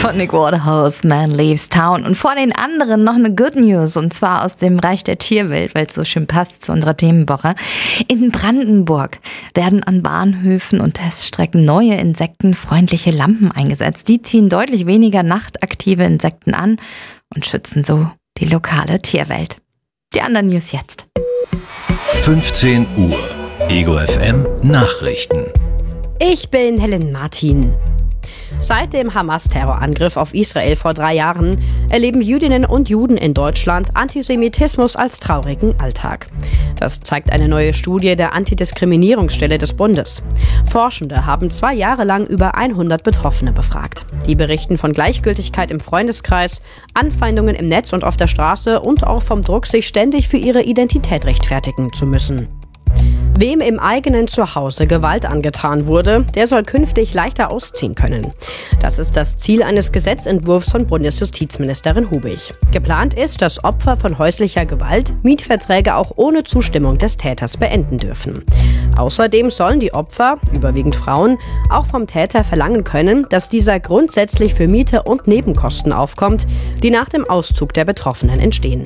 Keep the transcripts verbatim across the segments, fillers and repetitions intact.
Nick Waterhouse, Man Leaves Town. Und vor den anderen noch eine Good News, und zwar aus dem Reich der Tierwelt, weil es so schön passt zu unserer Themenwoche. In Brandenburg werden an Bahnhöfen und Teststrecken neue insektenfreundliche Lampen eingesetzt. Die ziehen deutlich weniger nachtaktive Insekten an und schützen so die lokale Tierwelt. Die anderen News jetzt. fünfzehn Uhr. Ego F M Nachrichten. Ich bin Helen Martin. Seit dem Hamas-Terrorangriff auf Israel vor drei Jahren erleben Jüdinnen und Juden in Deutschland Antisemitismus als traurigen Alltag. Das zeigt eine neue Studie der Antidiskriminierungsstelle des Bundes. Forschende haben zwei Jahre lang über hundert Betroffene befragt. Die berichten von Gleichgültigkeit im Freundeskreis, Anfeindungen im Netz und auf der Straße und auch vom Druck, sich ständig für ihre Identität rechtfertigen zu müssen. Wem im eigenen Zuhause Gewalt angetan wurde, der soll künftig leichter ausziehen können. Das ist das Ziel eines Gesetzentwurfs von Bundesjustizministerin Hubig. Geplant ist, dass Opfer von häuslicher Gewalt Mietverträge auch ohne Zustimmung des Täters beenden dürfen. Außerdem sollen die Opfer, überwiegend Frauen, auch vom Täter verlangen können, dass dieser grundsätzlich für Miete und Nebenkosten aufkommt, die nach dem Auszug der Betroffenen entstehen.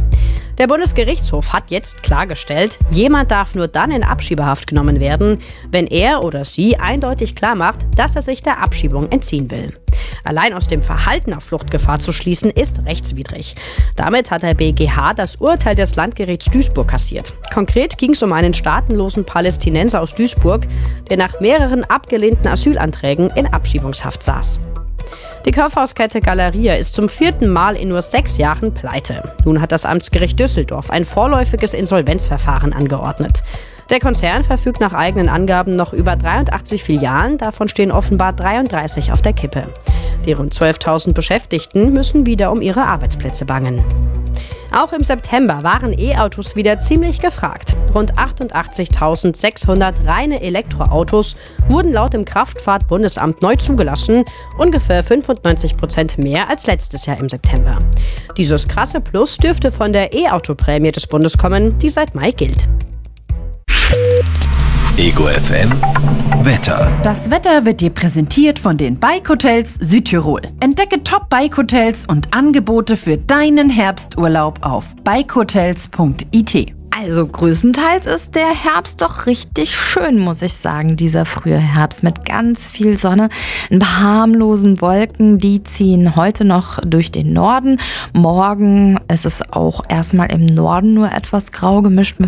Der Bundesgerichtshof hat jetzt klargestellt, jemand darf nur dann in Abschiebehaft genommen werden, wenn er oder sie eindeutig klar macht, dass er sich der Abschiebung entziehen will. Allein aus dem Verhalten auf Fluchtgefahr zu schließen, ist rechtswidrig. Damit hat der B G H das Urteil des Landgerichts Duisburg kassiert. Konkret ging es um einen staatenlosen Palästinenser aus Duisburg, der nach mehreren abgelehnten Asylanträgen in Abschiebungshaft saß. Die Kaufhauskette Galeria ist zum vierten Mal in nur sechs Jahren pleite. Nun hat das Amtsgericht Düsseldorf ein vorläufiges Insolvenzverfahren angeordnet. Der Konzern verfügt nach eigenen Angaben noch über dreiundachtzig Filialen, davon stehen offenbar dreiunddreißig auf der Kippe. Die rund zwölftausend Beschäftigten müssen wieder um ihre Arbeitsplätze bangen. Auch im September waren E-Autos wieder ziemlich gefragt. Rund achtundachtzigtausendsechshundert reine Elektroautos wurden laut dem Kraftfahrtbundesamt neu zugelassen, ungefähr fünfundneunzig Prozent mehr als letztes Jahr im September. Dieses krasse Plus dürfte von der E-Auto-Prämie des Bundes kommen, die seit Mai gilt. Ego F M Wetter. Das Wetter wird dir präsentiert von den Bike Hotels Südtirol. Entdecke Top Bike Hotels und Angebote für deinen Herbsturlaub auf bike hotels punkt i t. Also größtenteils ist der Herbst doch richtig schön, muss ich sagen, dieser frühe Herbst mit ganz viel Sonne. Ein paar harmlosen Wolken, die ziehen heute noch durch den Norden. Morgen ist es auch erstmal im Norden nur etwas grau gemischt mit